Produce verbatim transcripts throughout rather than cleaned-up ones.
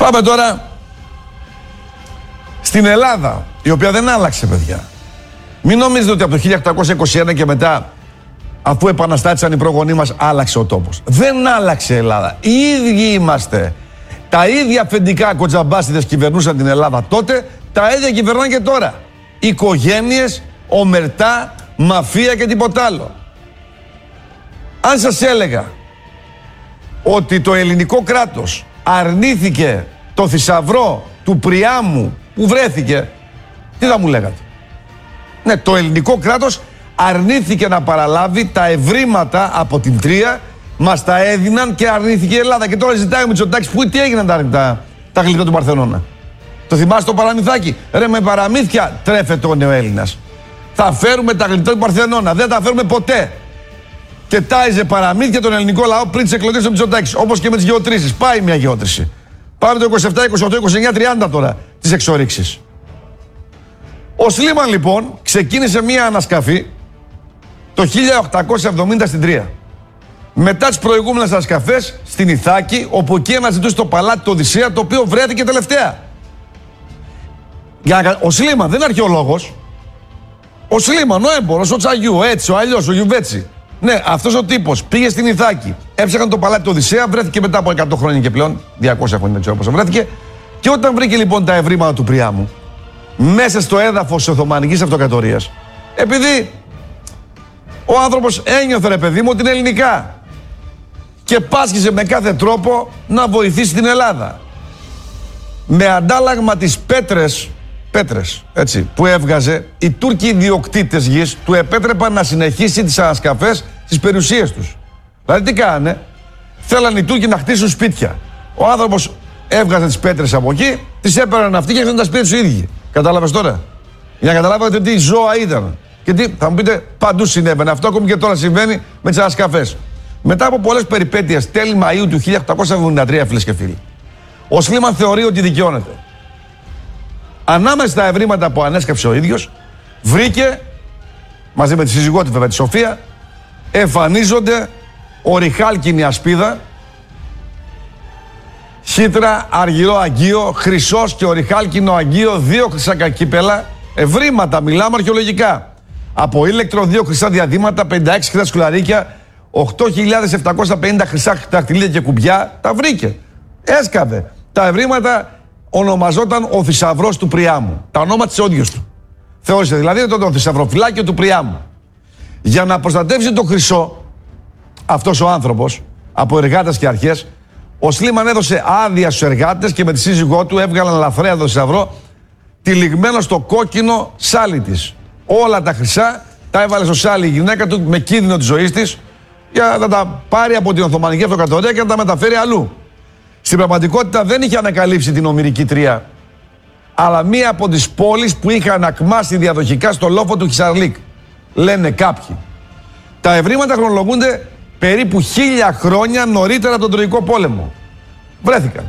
Πάμε τώρα στην Ελλάδα, η οποία δεν άλλαξε, παιδιά. Μην νομίζετε ότι από το χίλια οκτακόσια είκοσι ένα και μετά, αφού επαναστάτησαν οι προγονείς μας, άλλαξε ο τόπος. Δεν άλλαξε η Ελλάδα. Οι ίδιοι είμαστε. Τα ίδια αφεντικά κοτζαμπάσιδες κυβερνούσαν την Ελλάδα τότε, τα ίδια κυβερνάνε και τώρα. Οικογένειες, ομερτά, μαφία και τίποτα άλλο. Αν σας έλεγα ότι το ελληνικό κράτος αρνήθηκε το θησαυρό του Πριάμου που βρέθηκε, τι θα μου λέγατε? Ναι, το ελληνικό κράτος αρνήθηκε να παραλάβει τα ευρήματα από την Τρία, μας τα έδιναν και αρνήθηκε η Ελλάδα. Και τώρα ζητάει ο Μητσοτάκης που τι έγιναν τα, τα, τα γλυκά του Παρθενώνα. Το θυμάστε το παραμυθάκι? Ρε, με παραμύθια τρέφεται ο νεοέλληνας. Θα φέρουμε τα γλυκά του Παρθενώνα. Δεν τα φέρουμε ποτέ. Και τάιζε παραμύθια τον ελληνικό λαό πριν τις εκλογές του Μητσοτάκης. Όπως και με τις γεωτρήσεις. Πάει μια γεώτρηση. Πάμε το είκοσι επτά, είκοσι οκτώ, είκοσι εννιά, τριάντα τώρα τις εξορίξεις. Ο Σλίμαν λοιπόν ξεκίνησε μια ανασκαφή το χίλια οκτακόσια εβδομήντα στην Τρία. Μετά τις προηγούμενες ανασκαφές στην Ιθάκη, όπου εκεί αναζητούσε το παλάτι του Οδυσσέα, το οποίο βρέθηκε τελευταία. Για, ο Σλίμαν δεν είναι αρχαιολόγος. Ο Σλίμαν, ο έμπορος, ο Τσαγιού, ο έτσι, ο αλλιώς, ο Γιουβέτσι. Ναι, αυτός ο τύπος πήγε στην Ιθάκη, έψαχναν το παλάτι του Οδυσσέα, βρέθηκε μετά από εκατό χρόνια και πλέον, διακόσια χρόνια δεν ξέρω πώς βρέθηκε. Και όταν βρήκε λοιπόν τα ευρήματα του Πριάμου, μέσα στο έδαφος της Οθωμανικής Αυτοκρατορίας, επειδή ο άνθρωπος ένιωθε, ρε παιδί μου, ότι είναι ελληνικά και πάσχιζε με κάθε τρόπο να βοηθήσει την Ελλάδα. Με αντάλλαγμα τις πέτρες, πέτρες έτσι, που έβγαζε, οι Τούρκοι ιδιοκτήτες γης του επέτρεπαν να συνεχίσει τις ανασκαφές στις περιουσίες τους. Δηλαδή τι κάνανε? Θέλανε οι Τούρκοι να χτίσουν σπίτια. Ο άνθρωπος έβγαζε τις πέτρες από εκεί, τις έπαιρναν αυτοί και έφτιαχναν τα σπίτια τους οι ίδιοι. Κατάλαβες τώρα? Για να καταλάβετε τι ζώα ήταν. Και τι, θα μου πείτε, παντού συνέβαινε αυτό, ακόμη και τώρα συμβαίνει με τις ανασκαφές. Μετά από πολλές περιπέτειες, τέλη Μαΐου του χίλια οκτακόσια εβδομήντα τρία, φίλες και φίλοι, ο Σλίμαν θεωρεί ότι δικαιώνεται. Ανάμεσα στα ευρήματα που ανέσκαψε ο ίδιος, βρήκε, μαζί με τη σύζυγό του βέβαια, τη Σοφία, εμφανίζονται ορυχάλκινη ασπίδα, χύτρα, αργυρό αγγείο, χρυσός και ορυχάλκινο αγγείο, δύο χρυσά κακύπελα, ευρήματα, μιλάμε αρχαιολογικά. Από ήλεκτρο, δύο χρυσά διαδήματα, πενήντα έξι χρυσά σκουλαρίκια, οκτώ χιλιάδες επτακόσια πενήντα χρυσά δαχτυλίδια και κουμπιά, τα βρήκε. Έσκαβε. Τα ευρήματα ονομαζόταν ο θησαυρός του Πριάμου. Τα ονόματα της όντιος του. Θεώρησε δηλαδή ότι το θησαυροφυλάκιο του Πριάμου. Για να προστατεύσει το χρυσό, αυτός ο άνθρωπος, από εργάτες και αρχές, ο Σλίμαν έδωσε άδεια στους εργάτες και με τη σύζυγό του έβγαλαν λαθρέα το θησαυρό, τυλιγμένο στο κόκκινο σάλι της. Όλα τα χρυσά τα έβαλε στο σάλι η γυναίκα του με κίνδυνο της ζωής της για να τα πάρει από την Οθωμανική Αυτοκρατορία και να τα μεταφέρει αλλού. Στην πραγματικότητα δεν είχε ανακαλύψει την Ομηρική Τρία, αλλά μία από τις πόλεις που είχε ανακμάσει διαδοχικά στο λόφο του Χισαρλίκ. Λένε κάποιοι. Τα ευρήματα χρονολογούνται περίπου χίλια χρόνια νωρίτερα από τον Τροϊκό Πόλεμο. Βρέθηκαν.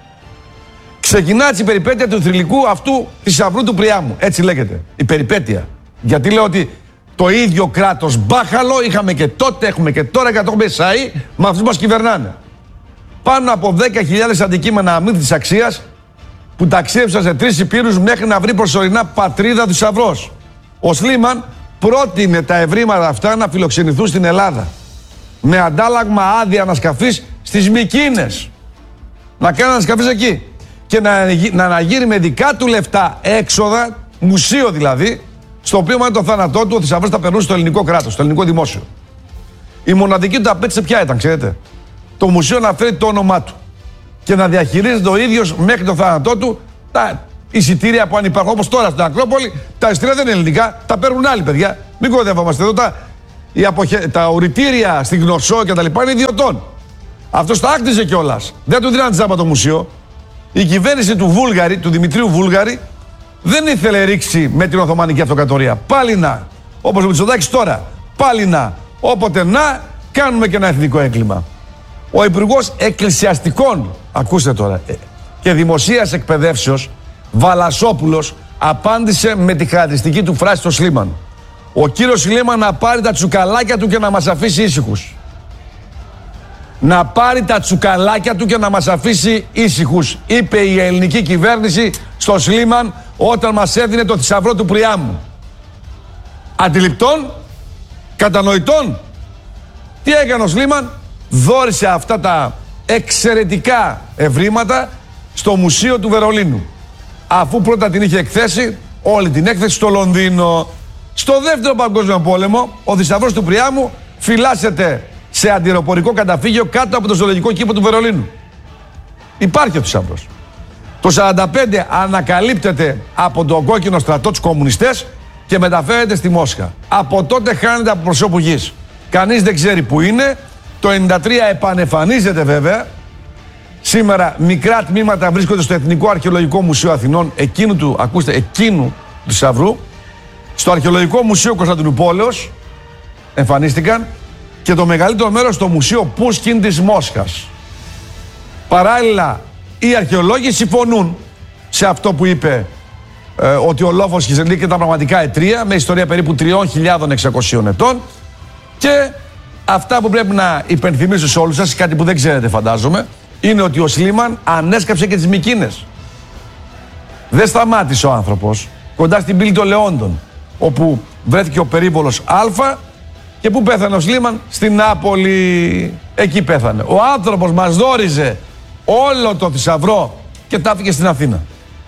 Ξεκινά έτσι η περιπέτεια του θρυλικού αυτού θησαυρού του Πριάμου. Έτσι λέγεται. Η περιπέτεια. Γιατί λέω ότι το ίδιο κράτος μπάχαλο είχαμε και τότε, έχουμε και τώρα και το έχουμε σαΐ, με αυτούς μας κυβερνάνε. Πάνω από δέκα χιλιάδες αντικείμενα αμύθιτης αξίας που ταξίδεψαν σε τρεις υπήρους μέχρι να βρει προσωρινά πατρίδα θησαυρός. Ο Σλίμαν πρότεινε τα ευρήματα αυτά να φιλοξενηθούν στην Ελλάδα. Με αντάλλαγμα άδεια ανασκαφής στις Μυκίνες. Να κάνει ανασκαφής εκεί. Και να, να αναγείρει με δικά του λεφτά έξοδα, μουσείο δηλαδή, στο οποίο με το θάνατό του ο θησαυρός θα περνούσε στο ελληνικό κράτος, στο ελληνικό δημόσιο. Η μοναδική του απέτηση ποια ήταν, ξέρετε? Το μουσείο να φέρει το όνομά του και να διαχειρίζεται ο ίδιος μέχρι το θάνατό του τα εισιτήρια που αν υπάρχουν. Όπως τώρα στην Ακρόπολη, τα εισιτήρια δεν είναι ελληνικά, τα παίρνουν άλλοι παιδιά. Μην κοροϊδευόμαστε εδώ. Τα, αποχε... τα οριτήρια στην Γνωσό και τα λοιπά είναι ιδιωτών. Αυτός τα άκτιζε κιόλας. Δεν του δίναν τζάμπα το μουσείο. Η κυβέρνηση του Βούλγαρη, του Δημητρίου Βούλγαρη, δεν ήθελε ρήξη με την Οθωμανική Αυτοκρατορία. Πάλι να, όπως ο Μητσοτάκης τώρα, πάλι να, όποτε να, κάνουμε και ένα εθνικό έγκλημα. Ο Υπουργός Εκκλησιαστικών, ακούστε τώρα, και Δημοσίας Εκπαιδεύσεως, Βαλασόπουλος, απάντησε με τη χαρακτηριστική του φράση στο Σλίμαν. Ο κύριος Σλίμαν να πάρει τα τσουκαλάκια του και να μας αφήσει ήσυχους. να πάρει τα τσουκαλάκια του και να μας αφήσει ήσυχους, είπε η ελληνική κυβέρνηση στο Σλίμαν όταν μας έδινε το θησαυρό του Πριάμου. Αντιληπτών, κατανοητών. Τι έκανε ο Σλίμαν? Δώρισε αυτά τα εξαιρετικά ευρήματα στο Μουσείο του Βερολίνου, αφού πρώτα την είχε εκθέσει όλη την έκθεση στο Λονδίνο. Στο δεύτερο παγκόσμιο πόλεμο ο θησαυρός του Πριάμου φυλάσσεται σε αντιεροπορικό καταφύγιο κάτω από το ζωολογικό κήπο του Βερολίνου. Υπάρχει ο θησαυρός. Το σαράντα πέντε ανακαλύπτεται από τον κόκκινο στρατό τους κομμουνιστές και μεταφέρεται στη Μόσχα. Από τότε χάνεται από προσώπου γης. Κανείς δεν ξέρει που είναι. Το ενενήντα τρία επανεμφανίζεται βέβαια. Σήμερα μικρά τμήματα βρίσκονται στο Εθνικό Αρχαιολογικό Μουσείο Αθηνών, εκείνου του, ακούστε, εκείνου του θησαυρού. Στο Αρχαιολογικό Μουσείο Κωνσταντινούπολεως εμφανίστηκαν και το μεγαλύτερο μέρος στο Μουσείο Πούσκιν της Μόσχας. Παράλληλα, οι αρχαιολόγοι συμφωνούν σε αυτό που είπε ε, ότι ο λόφος Χιζελίκ ήταν πραγματικά ετρία με ιστορία περίπου τρεις χιλιάδες εξακόσιων ετών, και αυτά που πρέπει να υπενθυμίσω σε όλους σας, κάτι που δεν ξέρετε φαντάζομαι, είναι ότι ο Σλίμαν ανέσκαψε και τις Μικίνες. Δεν σταμάτησε ο άνθρωπος κοντά στην πύλη των Λεόντων, όπου βρέθηκε ο περίβολος Α, και πού πέθανε ο Σλίμαν? Στην Νάπολη. Εκεί πέθανε. Ο άνθρωπος μας δώριζε όλο το θησαυρό και τάφηκε στην Αθήνα.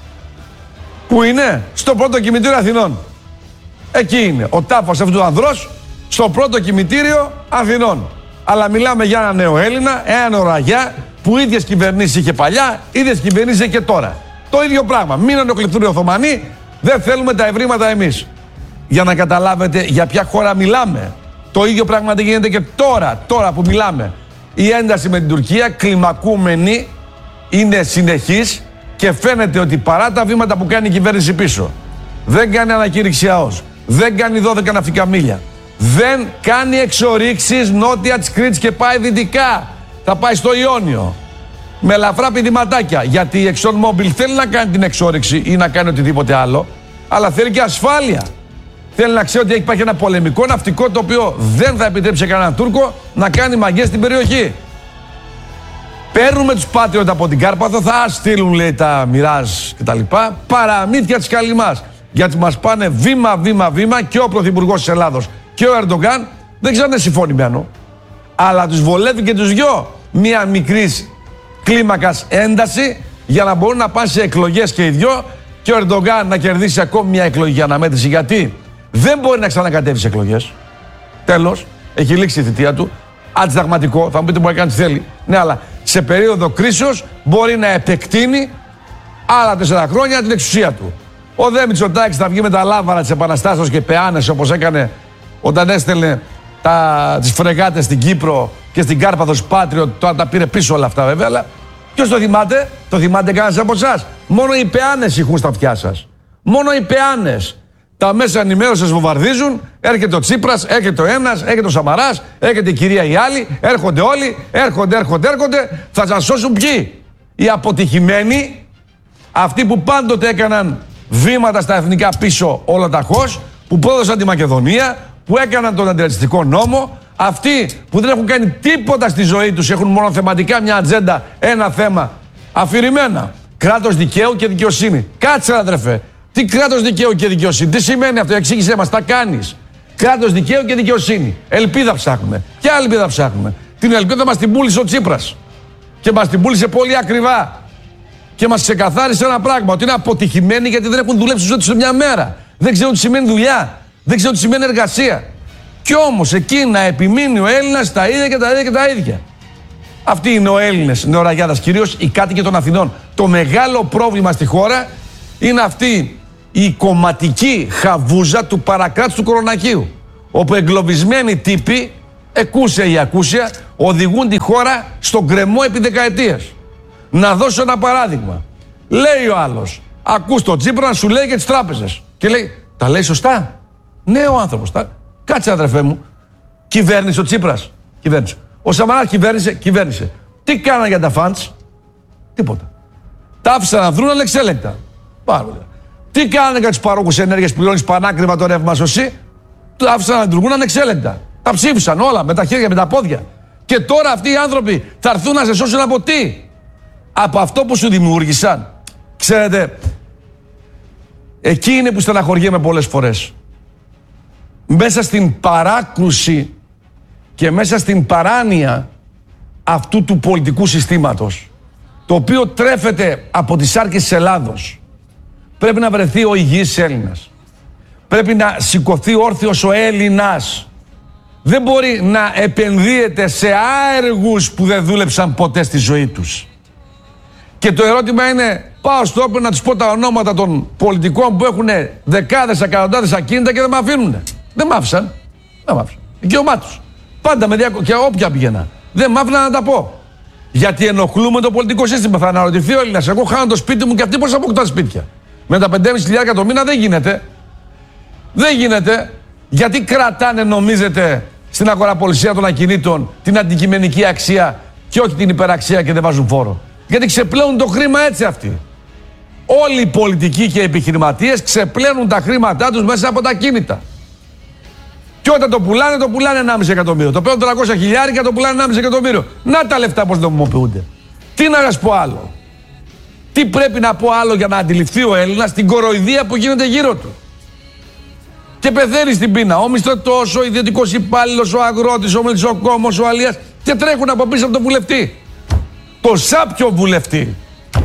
Πού είναι? Στο πρώτο κημητήριο Αθηνών. Εκεί είναι ο τάφος αυτού του ανδρός, στο πρώτο κημητήριο Αθηνών. Αλλά μιλάμε για ένα νέο Έλληνα, έναν οραγιά που ίδιες κυβερνήσεις είχε παλιά, ίδιες κυβερνήσεις είχε και τώρα. Το ίδιο πράγμα. Μην ενοχληθούν οι Οθωμανοί, δεν θέλουμε τα ευρήματα εμείς. Για να καταλάβετε για ποια χώρα μιλάμε. Το ίδιο πράγμα γίνεται και τώρα, τώρα που μιλάμε. Η ένταση με την Τουρκία, κλιμακούμενη, είναι συνεχής και φαίνεται ότι παρά τα βήματα που κάνει η κυβέρνηση πίσω, δεν κάνει ανακήρυξη ΑΟΣ, δεν κάνει δώδεκα ναυτικά μίλια, δεν κάνει εξορίξεις νότια της Κρήτης και πάει δυτικά. Θα πάει στο Ιόνιο με ελαφρά πηδηματάκια, γιατί η ExxonMobil θέλει να κάνει την εξόρυξη ή να κάνει οτιδήποτε άλλο, αλλά θέλει και ασφάλεια. Θέλει να ξέρει ότι υπάρχει ένα πολεμικό ναυτικό το οποίο δεν θα επιτρέψει κανέναν Τούρκο να κάνει μαγκές στην περιοχή. Παίρνουμε τους Patriot από την Κάρπαθο, θα στείλουν, λέει, τα Μιράζ κτλ. Παραμύθια της Καλυμάς. Γιατί μας πάνε βήμα, βήμα, βήμα και ο Πρωθυπουργός της Ελλάδος και ο Ερντογκάν δεν ξέρω αν είναι συμφωνημένο. Αλλά τους βολεύει και τους δυο μία μικρής κλίμακας ένταση για να μπορούν να πάνε σε εκλογές και οι δυο, και ο Ερντογκάν να κερδίσει ακόμη μια εκλογική αναμέτρηση, γιατί δεν μπορεί να ξανακατέβει σε εκλογές. Τέλος, έχει λήξει η θητεία του. Αντισυνταγματικό, θα μου πείτε μπορεί να κάνει τι θέλει. Ναι, αλλά σε περίοδο κρίσεως μπορεί να επεκτείνει άλλα τέσσερα χρόνια την εξουσία του. Ο Δε Μητσοτάκης θα βγει με τα λάβαρα της Επαναστάσεως και πεάνες, όπως έκανε όταν έστελνε τα, τις φρεγάτες στην Κύπρο και στην Κάρπαθο Patriot. Τώρα τα πήρε πίσω όλα αυτά βέβαια, αλλά ποιος το θυμάται? Το θυμάται κανένας από εσάς? Μόνο οι πεάνες ηχούν στα αυτιά σας. Μόνο οι πεάνες. Τα μέσα ενημέρωσης βομβαρδίζουν, έρχεται ο Τσίπρας, έρχεται ο ένας, έρχεται ο Σαμαράς, έρχεται η κυρία η άλλη, έρχονται όλοι, έρχονται, έρχονται, έρχονται. Θα σας σώσουν ποιοι? Οι αποτυχημένοι, αυτοί που πάντοτε έκαναν βήματα στα εθνικά πίσω ολοταχώς, που πρόδωσαν τη Μακεδονία, που έκαναν τον αντιρατσιστικό νόμο, αυτοί που δεν έχουν κάνει τίποτα στη ζωή τους, έχουν μόνο θεματικά μια ατζέντα, ένα θέμα, αφηρημένα. Κράτος δικαίου και δικαιοσύνη. Κάτσε, αδερφέ. Τι κράτος δικαίου και δικαιοσύνη? Τι σημαίνει αυτό? Εξήγησέ μας, τα κάνεις. Κράτος δικαίου και δικαιοσύνη. Ελπίδα ψάχνουμε. Ποια ελπίδα ψάχνουμε? Την ελπίδα μας την πούλησε ο Τσίπρας. Και μας την πούλησε πολύ ακριβά. Και μας ξεκαθάρισε ένα πράγμα, ότι είναι αποτυχημένοι γιατί δεν έχουν δουλέψει ζωή τους σε μια μέρα. Δεν ξέρουν τι σημαίνει δουλειά. Δεν ξέρουν τι σημαίνει εργασία. Κι όμως εκεί να επιμείνει ο Έλληνας τα ίδια και τα ίδια και τα ίδια. Αυτοί είναι ο Έλληνες νεοραγιάδας, κυρίως οι κάτοικοι των Αθηνών. Το μεγάλο πρόβλημα στη χώρα είναι αυτή η κομματική χαβούζα του παρακράτους του κορονακίου, όπου εγκλωβισμένοι τύποι, εκούσια ή ακούσια, οδηγούν τη χώρα στον γκρεμό επί δεκαετίες. Να δώσω ένα παράδειγμα. Λέει ο άλλος, ακούς τον Τσίπρα να σου λέει για τις τράπεζες. Και λέει, τα λέει σωστά? Ναι, ο άνθρωπος. Τα... Κάτσε, αδερφέ μου. Κυβέρνησε ο Τσίπρας? Κυβέρνησε. Ο Σαμαράς κυβέρνησε? Κυβέρνησε. Τι κάνανε για τα φαντς? Τίποτα. Τα άφησαν να δρουν ανεξέλεγκτα. Πάρα πολύ. Τι κάνανε για τους παρόχους ενέργειας που πληρώνεις πανάκριβα το ρεύμα σωσή? Τα άφησαν να λειτουργούν ανεξέλεγκτα. Τα ψήφισαν όλα με τα χέρια, με τα πόδια. Και τώρα αυτοί οι άνθρωποι θα έρθουν να σε σώσουν από τι? Από αυτό που σου δημιούργησαν. Ξέρετε, εκεί είναι που στεναχωριέμαι πολλές φορές. Μέσα στην παράκρουση και μέσα στην παράνοια αυτού του πολιτικού συστήματος, το οποίο τρέφεται από τις άρκες της Ελλάδος, πρέπει να βρεθεί ο υγιής Έλληνας. Πρέπει να σηκωθεί όρθιος ο Έλληνας. Δεν μπορεί να επενδύεται σε άεργους που δεν δούλεψαν ποτέ στη ζωή τους. Και το ερώτημα είναι, πάω στο όπλο να τους πω τα ονόματα των πολιτικών που έχουν δεκάδες, εκατοντάδες ακίνητα και δεν με αφήνουν. Δεν μ' άφησαν. Δεν μ' άφησαν. Δικαίωμά τους. Πάντα με διακο... και όποια πήγαινα. Δεν μ' άφηναν να τα πω. Γιατί ενοχλούμε το πολιτικό σύστημα. Θα αναρωτηθεί ο Έλληνας. Εγώ χάνω το σπίτι μου και αυτοί πώς αποκτά σπίτια. Με τα πεντέμισι χιλιάδες το μήνα δεν γίνεται. Δεν γίνεται. Γιατί κρατάνε, νομίζετε, στην αγοραπολισία των ακινήτων την αντικειμενική αξία και όχι την υπεραξία και δεν βάζουν φόρο? Γιατί ξεπλένουν το χρήμα έτσι αυτοί. Όλοι οι πολιτικοί και οι επιχειρηματίες ξεπλένουν τα χρήματά τους μέσα από τα κίνητα. Και όταν το πουλάνε, το πουλάνε ενάμιση εκατομμύριο. Το παίρνουν τριακόσια χιλιάρικα, το πουλάνε ενάμιση εκατομμύριο. Να τα λεφτά πώς νομιμοποιούνται. Τι να σας πω άλλο? Τι πρέπει να πω άλλο για να αντιληφθεί ο Έλληνας την κοροϊδία που γίνεται γύρω του? Και πεθαίνει στην πείνα ο μισθωτός, ο ιδιωτικός υπάλληλος, ο αγρότης, ο μελισσοκόμος, ο αλίας, και τρέχουν από πίσω από τον βουλευτή. Το σάπιο βουλευτή.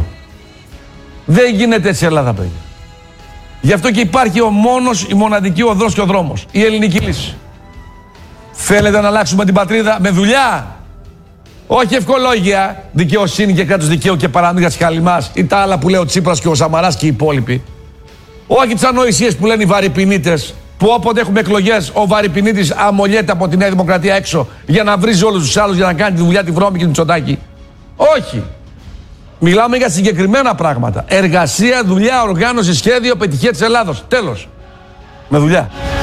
Δεν γίνεται έτσι η Ελλάδα, παιδιά. Γι' αυτό και υπάρχει ο μόνος, η μοναδική οδός και ο δρόμος. Η ελληνική λύση. Θέλετε να αλλάξουμε την πατρίδα με δουλειά? Όχι ευχολόγια, δικαιοσύνη και κράτος δικαίου και παρανομία χαλιμάς ή τα άλλα που λέει ο Τσίπρας και ο Σαμαράς και οι υπόλοιποι. Όχι τις ανοησίες που λένε οι βαρυπινίτες, που όποτε έχουμε εκλογές ο βαρυπινίτης αμολιέται από τη Νέα Δημοκρατία έξω για να βρίζει όλους τους άλλους για να κάνει τη δουλειά τη Βρώμη και την Μητσοτάκη. Όχι. Μιλάμε για συγκεκριμένα πράγματα. Εργασία, δουλειά, οργάνωση, σχέδιο, πετυχία της Ελλάδος. Τέλος. Με δουλειά.